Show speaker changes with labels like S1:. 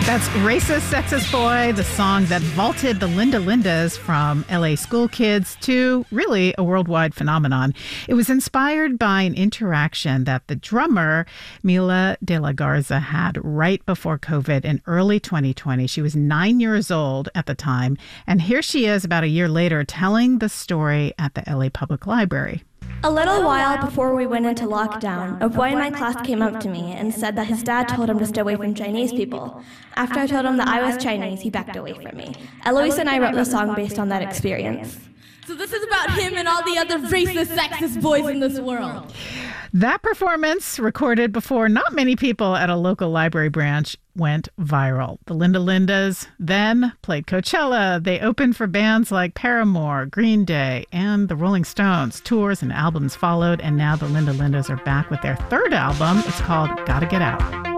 S1: That's Racist, Sexist Boy, the song that vaulted the Linda Lindas from LA school kids to really a worldwide phenomenon. It was inspired by an interaction that the drummer Mila de la Garza had right before COVID in early 2020. She was 9 years old at the time, and here she is about a year later telling the story at the LA Public Library.
S2: A little while before we went into lockdown, a boy in my class came up to me and said that his dad told him to stay away from Chinese people. After I told him that I was Chinese, he backed away from me. Eloise and I wrote the song based on that experience.
S3: So this is about him and all the other racist, sexist boys in this world.
S1: That performance, recorded before not many people at a local library branch, went viral. The Linda Lindas then played Coachella. They opened for bands like Paramore, Green Day, and the Rolling Stones. Tours and albums followed, and now the Linda Lindas are back with their third album. It's called Gotta Get Out.